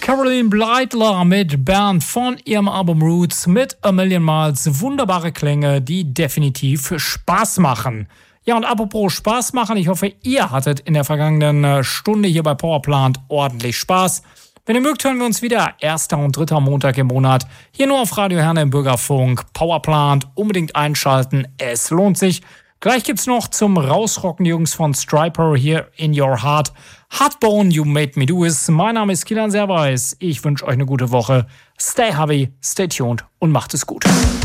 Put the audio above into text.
Caroline Bleidler mit Bernd von ihrem Album Roots mit A Million Miles. Wunderbare Klänge, die definitiv Spaß machen. Ja, und apropos Spaß machen, ich hoffe, ihr hattet in der vergangenen Stunde hier bei Powerplant ordentlich Spaß. Wenn ihr mögt, hören wir uns wieder 1. und 3. Montag im Monat. Hier nur auf Radio Herne im Bürgerfunk. Powerplant, unbedingt einschalten, es lohnt sich. Gleich gibt's noch zum Rausrocken die Jungs von Stryper hier in Your Heart. Heartbone, You Made Me Do It. Mein Name ist Kilian Serweis. Ich wünsche euch eine gute Woche. Stay heavy, stay tuned und macht es gut.